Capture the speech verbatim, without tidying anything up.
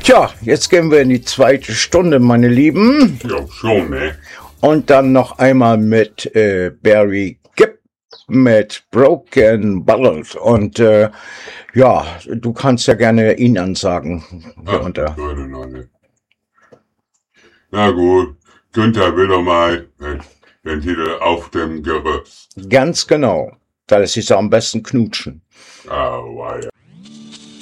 Tja, jetzt gehen wir in die zweite Stunde, meine Lieben. Ja, schon, ne? Und dann noch einmal mit äh, Barry Gibb mit Broken Bottles. Und äh, ja, du kannst ja gerne ihn ansagen. Ach, das würde noch nicht. Na gut, Günther will doch mal den, den Titel Auf dem Gerüst. Ganz genau. Da lässt sich so am besten knutschen. Ah, weia.